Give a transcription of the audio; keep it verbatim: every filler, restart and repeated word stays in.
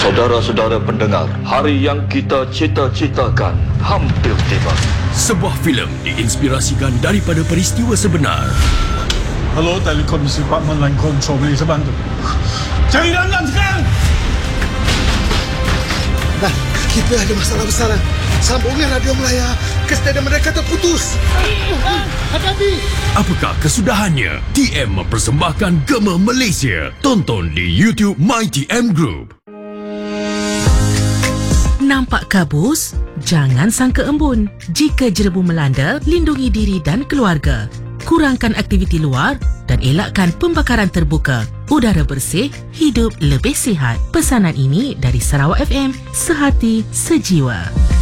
Saudara-saudara pendengar, hari yang kita cita-citakan hampir tiba. Sebuah filem diinspirasikan daripada peristiwa sebenar. Hello, Telekomisi Department Line Control, boleh saya bantu? Cari Ramlan sekarang! Nah, kita ada masalah besaran. Sambungan radio Melaya ke stadium mereka terputus. Hati-hati! Apakah kesudahannya? T M mempersembahkan Gema Malaysia. Tonton di YouTube My T M Group. Nampak kabus? Jangan sangka embun. Jika jerebu melanda, lindungi diri dan keluarga. Kurangkan aktiviti luar dan elakkan pembakaran terbuka. Udara bersih, hidup lebih sihat. Pesanan ini dari Sarawak F M, sehati sejiwa.